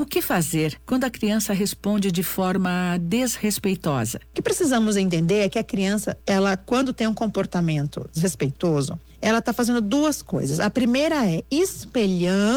que fazer quando a criança responde de forma desrespeitosa? O que precisamos entender é que a criança, ela, quando tem um comportamento desrespeitoso, ela está fazendo duas coisas. A primeira é espelhando